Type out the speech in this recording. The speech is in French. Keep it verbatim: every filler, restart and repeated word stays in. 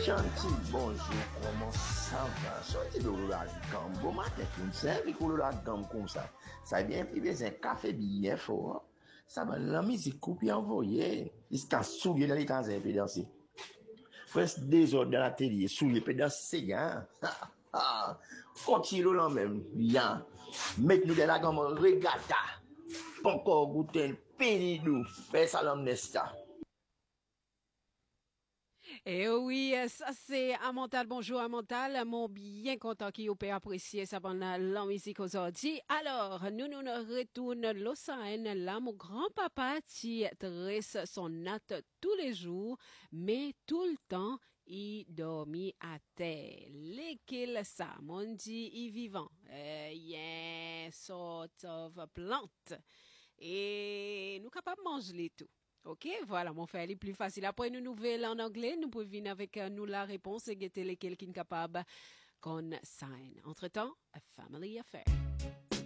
Gentil, bonjour, comment ça va? Sorti de la gamme, bon matin, une simple pour la gamme comme ça. Ça vient priver un café bien fort. Ça va la musique couper envoyer. Il se casse souillé dans les temps et puis danser. Presque des ordres dans la télé, souillé, puis danser, gars. Continue là même, bien. Mettez-nous dans la gamme regatta. Encore goûter, pénidou, fais ça l'amnestia. Eh oui, ça c'est Amontal. Bonjour Amontal, mon bien content qui peut apprécier ça pendant la musique aujourd'hui. Alors, nous nous retournons l'Océan, là mon grand-papa qui dresse son note tous les jours, mais tout le temps, il dormit à terre. Lesquels ça, mon dit, il vivant. Uh, yeah, sort of plant. Et nous capables de manger les tout. OK, voilà, mon frère, il est plus facile. Après une nouvelle en anglais, nous pouvons venir avec euh, nous la réponse et guetter lesquels qui sont capables qu'on sign. Entre-temps, a family affair.